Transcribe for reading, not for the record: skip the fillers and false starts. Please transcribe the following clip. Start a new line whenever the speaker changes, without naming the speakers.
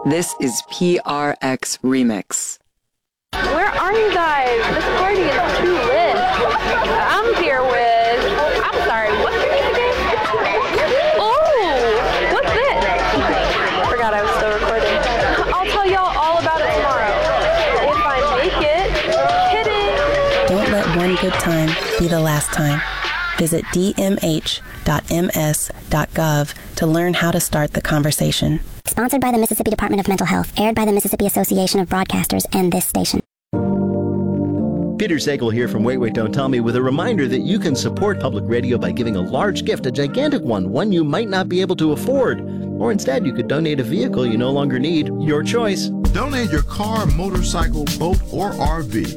This is PRX Remix.
Where are you guys? This party is too lit. I'm here with... I'm sorry, what's your name again? Oh, what's this? Forgot I was still recording. I'll tell y'all all about it tomorrow. If I make it. Kidding.
Don't let one good time be the last time. Visit dmh.ms.gov to learn how to start the conversation.
Sponsored by the Mississippi Department of Mental Health, aired by the Mississippi Association of Broadcasters and this station.
Peter Sagal here from Wait, Don't Tell Me with a reminder that you can support public radio by giving a large gift, a gigantic one you might not be able to afford. Or instead, you could donate a vehicle you no longer need. Your choice.
Donate your car, motorcycle, boat, or RV